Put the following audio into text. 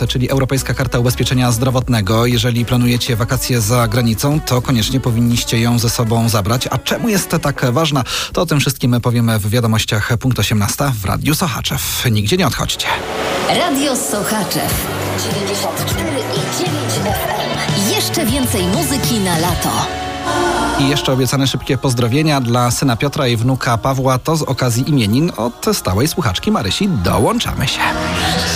czyli Europejska Karta Ubezpieczenia Zdrowotnego. Jeżeli planujecie wakacje za granicą, to koniecznie powinniście ją ze sobą zabrać. A czemu jest tak ważna? To o tym wszystkim powiemy w wiadomościach punkt 18 w Radiu Sochaczew. Nigdzie nie odchodźcie. Radio Sochaczew 94,9 FM. Jeszcze więcej muzyki na lato. I jeszcze obiecane szybkie pozdrowienia dla syna Piotra i wnuka Pawła. To z okazji imienin od stałej słuchaczki Marysi. Dołączamy się.